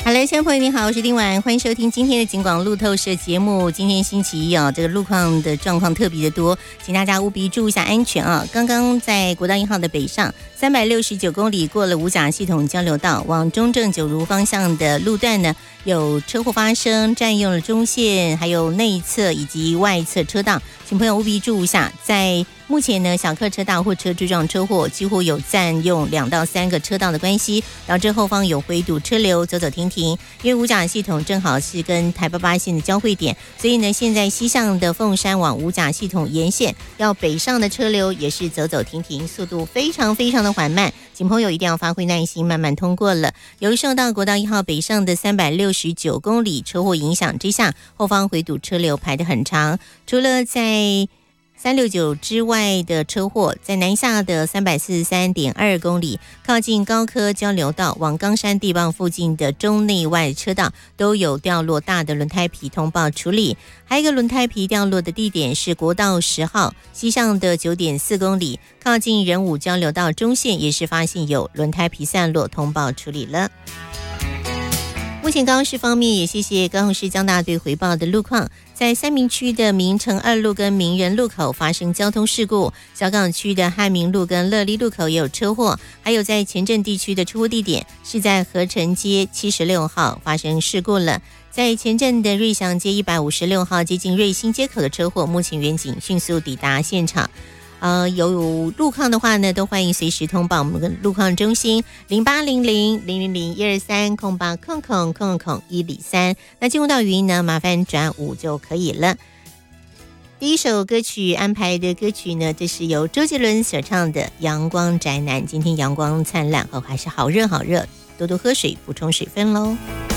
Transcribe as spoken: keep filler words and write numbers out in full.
好嘞，亲爱的朋友你好，我是丁婉，欢迎收听今天的警广路透社节目。今天星期一啊，这个路况的状况特别的多，请大家务必注意一下安全啊。刚刚在国道一号的北上三百六十九公里过了五甲系统交流道，往中正九如方向的路段呢，有车祸发生，占用了中线还有内侧以及外侧车道，请朋友务必注意一下。在目前呢，小客车大货车追撞车祸几乎有占用两到三个车道的关系，导致后方有回堵车流，走走停停。因为五甲系统正好是跟台八八线的交汇点，所以呢，现在西向的凤山往五甲系统沿线要北上的车流也是走走停停，速度非常非常的缓慢，请朋友一定要发挥耐心，慢慢通过了。由于受到国道一号北上的三百六十九公里车祸影响之下，后方回堵车流排得很长，除了在三六九之外的车祸，在南下的三百四十三点二公里，靠近高科交流道往冈山地磅附近的中内外车道都有掉落大的轮胎皮通报处理。还有一个轮胎皮掉落的地点是国道十号西上的九点四公里，靠近仁武交流道中线也是发现有轮胎皮散落，通报处理了。目前高雄市方面也谢谢高雄市交大队回报的路况，在三民区的明诚二路跟名人路口发生交通事故，小港区的汉民路跟乐利路口也有车祸，还有在前镇地区的车祸地点是在合成街七十六号发生事故了。在前镇的瑞祥街一百五十六号接近瑞兴街口的车祸，目前员警迅速抵达现场。呃，有路况的话呢，都欢迎随时通报我们的路况中心零八零零零零零一二三空八空空空空一里三。那进入到语音呢，麻烦转五就可以了。第一首歌曲安排的歌曲呢，这是由周杰伦所唱的《阳光宅男》。今天阳光灿烂，哦，还是好热好热，多多喝水，补充水分喽。